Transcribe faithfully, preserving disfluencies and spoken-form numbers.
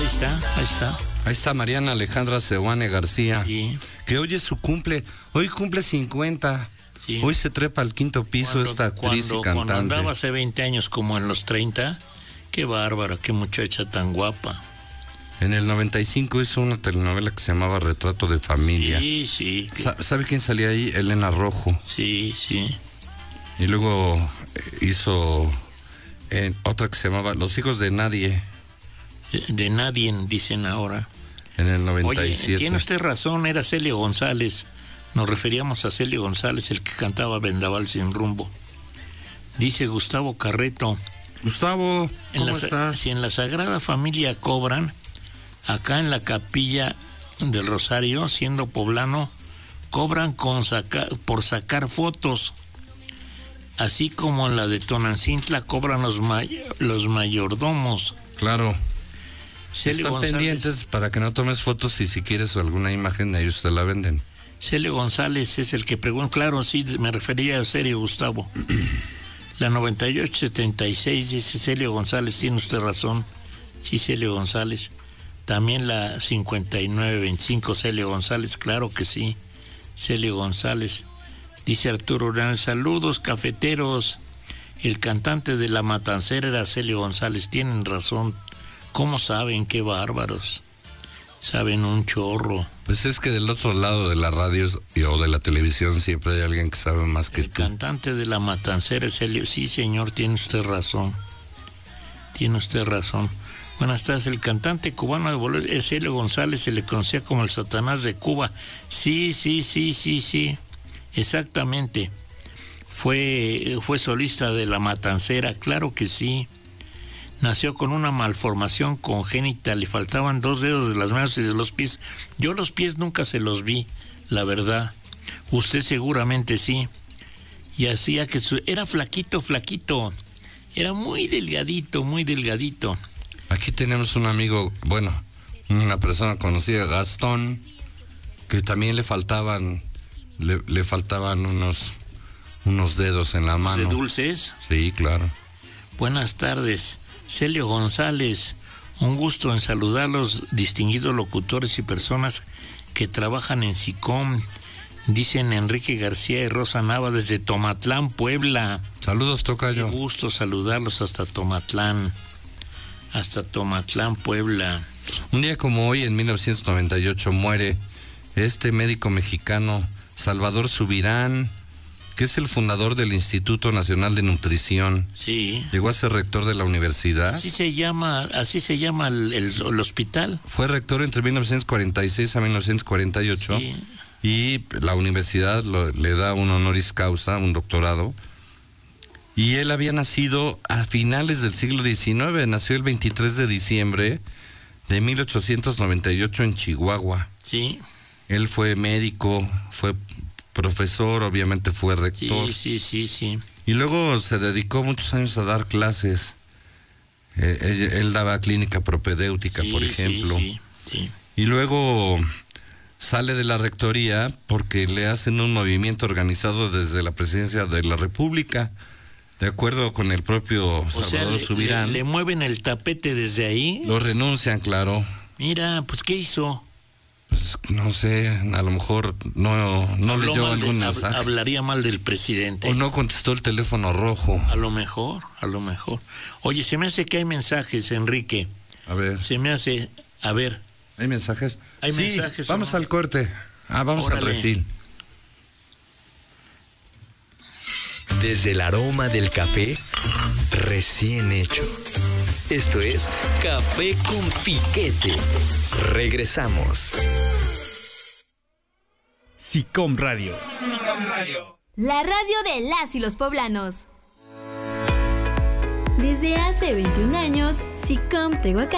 ahí está, ahí está. Ahí está Mariana Alejandra Seoane García, Sí. que hoy es su cumple, hoy cumple cincuenta. Sí. Hoy se trepa al quinto piso Cuando- esta actriz cuando, y cantante. Cuando andaba hace veinte años como en los treinta, qué bárbara, qué muchacha tan guapa. En el noventa y cinco hizo una telenovela que se llamaba Retrato de Familia. Sí, sí. que- Sa- ¿Sabe quién salía ahí? Elena Rojo. Sí, sí. Y luego hizo eh, otra que se llamaba Los hijos de nadie De, de nadie, dicen ahora. en el noventa y Oye, siete. tiene usted razón, era Celio González. Nos referíamos a Celio González, el que cantaba Vendaval sin rumbo. Dice Gustavo Carreto. Gustavo, En ¿cómo la, sa- estás? Si en la Sagrada Familia cobran, acá en la capilla del Rosario, siendo poblano, cobran con saca- por sacar fotos. Así como en la de Tonancintla cobran los, may- los mayordomos. Claro. Celio Están González, pendientes para que no tomes fotos y si quieres alguna imagen ellos te la venden. Celio González es el que preguntó, claro, sí, me refería a Celio Gustavo. La noventa y ocho setenta y seis dice Celio González, tiene usted razón. Sí, Celio González. También la cincuenta y nueve veinticinco Celio González, claro que sí. Celio González. Dice Arturo Urán, saludos cafeteros. El cantante de La Matancera era Celio González, tienen razón. ¿Cómo saben? Qué bárbaros. Saben un chorro. Pues es que del otro lado de la radio y- o de la televisión siempre hay alguien que sabe más que El tú. cantante de La Matancera es Celio. Sí, señor, tiene usted razón. Tiene usted razón. Buenas tardes. El cantante cubano de bolero es Celio González, se le conocía como el Satanás de Cuba. Sí, sí, sí, sí, sí. Exactamente. Fue, fue solista de La Matancera, claro que sí. Nació con una malformación congénita, le faltaban dos dedos de las manos y de los pies. Yo los pies nunca se los vi, la verdad. Usted seguramente sí. Y hacía que su... Era flaquito, flaquito. Era muy delgadito, muy delgadito. Aquí tenemos un amigo, bueno, una persona conocida, Gastón, que también le faltaban, le, le faltaban unos, unos dedos en la mano. ¿De dulces? Sí, claro. Buenas tardes. Celio González, un gusto en saludar a los distinguidos locutores y personas que trabajan en SICOM. Dicen Enrique García y Rosa Nava desde Tomatlán, Puebla. Saludos, tocayo. Qué gusto saludarlos hasta Tomatlán. Hasta Tomatlán, Puebla. Un día como hoy, en mil novecientos noventa y ocho, muere este médico mexicano, Salvador Subirán, que es el fundador del Instituto Nacional de Nutrición. Sí. Llegó a ser rector de la universidad. Así se llama, así se llama el, el, el hospital. Fue rector entre mil novecientos cuarenta y seis a mil novecientos cuarenta y ocho. Sí. Y la universidad lo- le da un honoris causa, un doctorado. Y él había nacido a finales del siglo diecinueve, nació el veintitrés de diciembre de mil ochocientos noventa y ocho en Chihuahua. Sí. Él fue médico, fue profesor, obviamente fue rector. Sí, sí, sí, sí. Y luego se dedicó muchos años a dar clases. Eh, él, él daba clínica propedéutica, Sí, por sí, ejemplo. sí, sí. Y luego sale de la rectoría porque le hacen un movimiento organizado desde la presidencia de la República, de acuerdo con el propio O sea, Salvador le, Subirán. le- le mueven el tapete desde ahí. Lo renuncian, claro. Mira, pues ¿qué hizo? Pues no sé, a lo mejor no, no Habló leyó mal de- algún hab- mensaje. hablaría mal del presidente. O no contestó el teléfono rojo. A lo mejor, a lo mejor. Oye, se me hace que hay mensajes, Enrique. A ver, Se me hace, a ver, ¿hay mensajes? Hay Sí, mensajes, vamos ¿o no? al corte. Ah, vamos Órale. al refil. Desde el aroma del café recién hecho. Esto es Café con Piquete. Regresamos. SICOM Radio. La radio de las y los poblanos. Desde hace veintiún años, SICOM Tehuacán